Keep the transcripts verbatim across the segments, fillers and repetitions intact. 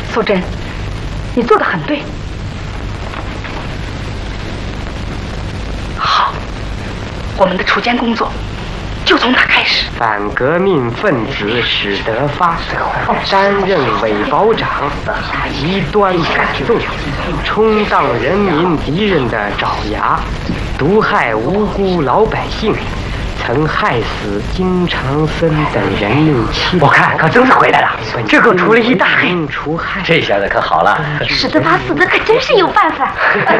素贞，你做得很对。好，我们的锄奸工作就从他开始。 反革命分子史德发担任伪保长，极端感动，充当人民敌人的爪牙，毒害无辜老百姓，曾害死金长森等人命七条。 我看可真是回来了，这可除了一大黑。 除害， 这下子可好了。 史德发死的可真是有办法。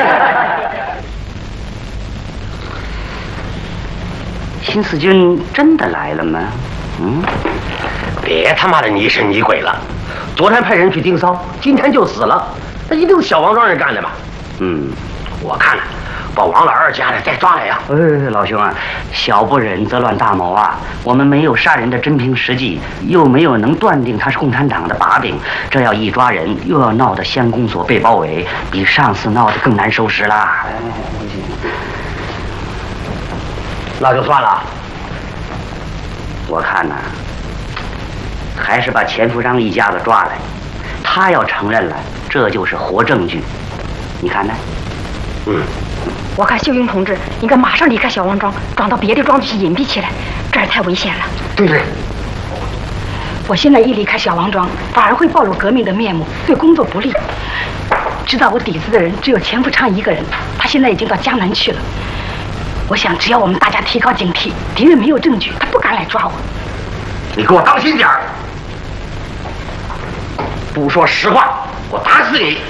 新四军真的来了吗？嗯， 别他妈的你神你鬼了！昨天派人去盯梢，今天就死了，那一定是小王庄人干的吧？ 嗯， 我看呢，把王老二家的再抓来呀！ 哎，老兄啊，小不忍则乱大谋啊！我们没有杀人的真凭实据，又没有能断定他是共产党的把柄，这要一抓人，又要闹得乡公所被包围，比上次闹得更难收拾啦。 那就算了。 我看呐、啊，还是把钱福章一家子抓来，他要承认了，这就是活证据。你看呢？ 嗯， 我看秀英同志应该马上离开小王庄，转到别的庄去隐蔽起来，这儿太危险了。 对对。 我现在一离开小王庄，反而会暴露革命的面目，对工作不利。知道我底子的人只有钱福昌一个人，他现在已经到江南去了。我想，只要我们大家提高警惕，敌人没有证据，他不敢来抓我。 你给我当心点儿，不说实话，我打死你！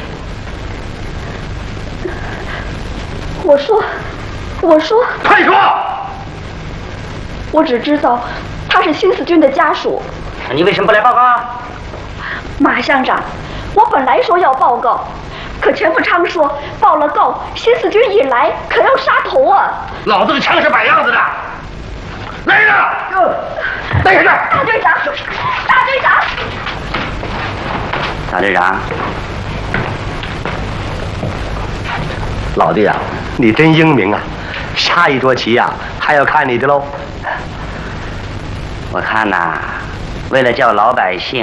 我说，我说， 快说！ 我只知道他是新四军的家属。 你为什么不来报告啊？ 马乡长，我本来说要报告。可钱福昌说报了告，新四军一来可要杀头啊！ 老子的枪是摆样子的，来人啊！带下去！ 大队长，大队长， 大队长， 老弟啊，你真英明啊！下一桌棋呀、啊，还要看你的喽。 我看呐、啊，为了叫老百姓